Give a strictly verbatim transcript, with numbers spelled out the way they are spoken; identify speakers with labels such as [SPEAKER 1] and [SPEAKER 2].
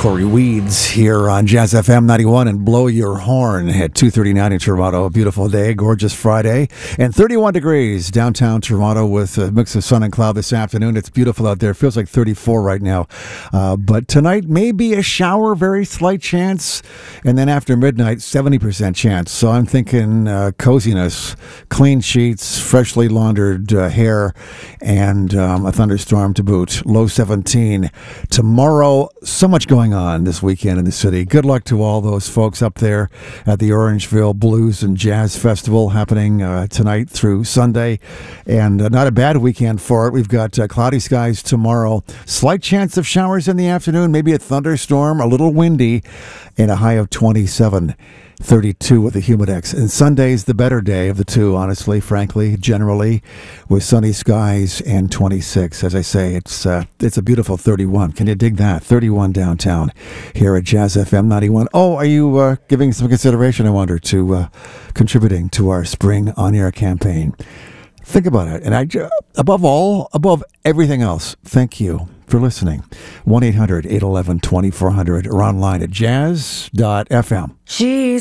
[SPEAKER 1] Corey Weeds here on Jazz F M ninety-one and Blow Your Horn at two thirty-nine in Toronto. A beautiful day, gorgeous Friday, and thirty-one degrees downtown Toronto with a mix of sun and cloud this afternoon. It's beautiful out there. It feels like thirty-four right now. Uh, but tonight may be a shower, very slight chance, and then after midnight, seventy percent chance. So I'm thinking uh, coziness, clean sheets, freshly laundered uh, hair, and um, a thunderstorm to boot. Low seventeen. Tomorrow, so much going on this weekend in the city. Good luck to all those folks up there at the Orangeville Blues and Jazz Festival happening uh, tonight through Sunday. And uh, not a bad weekend for it. We've got uh, cloudy skies tomorrow. Slight chance of showers in the afternoon, maybe a thunderstorm, a little windy, and a high of twenty-seven. thirty-two with the Humidex. And Sunday's the better day of the two, honestly, frankly, generally, with sunny skies and twenty-six. As I say, it's uh, it's a beautiful thirty-one. Can you dig that? thirty-one downtown here at Jazz F M ninety-one. Oh, are you uh, giving some consideration, I wonder, to uh, contributing to our spring on-air campaign? Think about it. And I, above all, above everything else, thank you for listening. one eight hundred eight one one two four zero zero or online at jazz dot f m.
[SPEAKER 2] She's